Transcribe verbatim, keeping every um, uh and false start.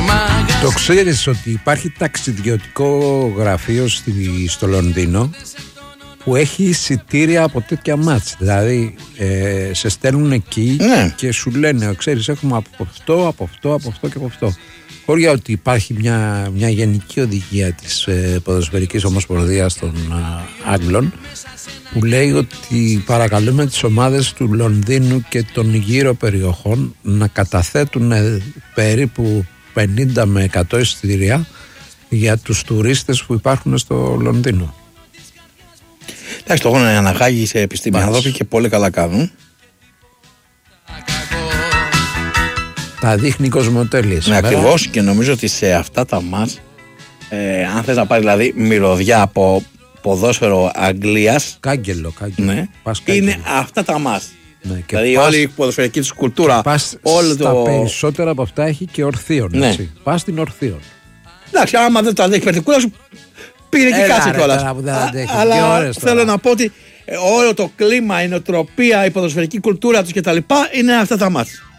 Το ξέρεις ότι υπάρχει ταξιδιωτικό γραφείο στη, στο Λονδίνο που έχει εισιτήρια από τέτοια μάτς. Δηλαδή ε, σε στέλνουν εκεί, ναι, και σου λένε, ξέρεις, έχουμε από αυτό, από αυτό, από αυτό και από αυτό. Χωριά ότι υπάρχει μια, μια γενική οδηγία της ε, ποδοσφαιρικής ομοσπονδίας των ε, Άγγλων που λέει ότι παρακαλούμε τις ομάδες του Λονδίνου και των γύρω περιοχών να καταθέτουν ε, περίπου πενήντα με εκατό εισιτήρια για τους τουρίστες που υπάρχουν στο Λονδίνο. Εντάξει, το έχουν αναγάγει σε επιστήμια άνθρωποι και πολύ καλά κάνουν. Τα δείχνει Κοσμοτέλης. Ναι, ακριβώς, και νομίζω ότι σε αυτά τα μάτς, ε, αν θες να πάρει δηλαδή μυρωδιά από ποδόσφαιρο Αγγλίας, κάγκελο, κάγκελο. Ναι, κάγκελο. Είναι αυτά τα μάτς. Ναι, και δηλαδή πας, όλη η ποδοσφαιρική της κουλτούρα. Πας όλο στα το... περισσότερα από αυτά έχει και Ορθίον. Ναι. Έτσι. Πας στην Ορθίον. Εντάξει, άμα δεν το αντέχει περτικούλα σου, πήγαινε και κάτσε κιόλας. Αλλά θέλω να πω ότι όλο το κλίμα, η νοοτροπία, η ποδοσφαιρική κουλτούρα τους κτλ. είναι αυτά τα μάτς.